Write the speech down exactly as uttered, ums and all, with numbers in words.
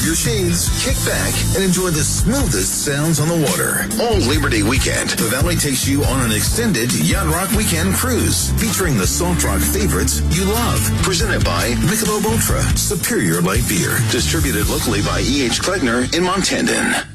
your shades, kick back, and enjoy the smoothest sounds on the water. All Labor Day weekend, the Valley takes you on an extended Yacht Rock weekend cruise featuring the Salt Rock favorites you love. Presented by Michelob Ultra, superior light beer. Distributed locally by E H. Kleckner in Montandon.